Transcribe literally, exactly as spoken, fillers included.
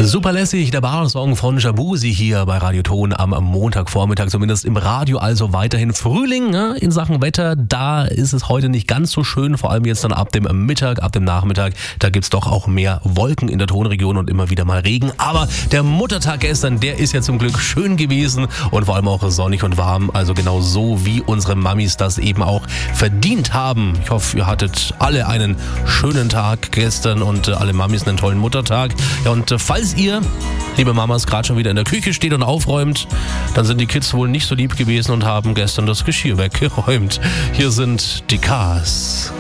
Super lässig, der Bar-Song von Jabuzi hier bei Radio Ton am Montagvormittag, zumindest im Radio, also weiterhin Frühling, ne? In Sachen Wetter, da ist es heute nicht ganz so schön, vor allem jetzt dann ab dem Mittag, ab dem Nachmittag, da gibt's doch auch mehr Wolken in der Tonregion und immer wieder mal Regen, aber der Muttertag gestern, der ist ja zum Glück schön gewesen und vor allem auch sonnig und warm, also genau so, wie unsere Mamis das eben auch verdient haben. Ich hoffe, ihr hattet alle einen schönen Tag gestern und alle Mamis einen tollen Muttertag. Ja, und falls ihr, liebe Mamas, gerade schon wieder in der Küche steht und aufräumt, dann sind die Kids wohl nicht so lieb gewesen und haben gestern das Geschirr weggeräumt. Hier sind die Cars.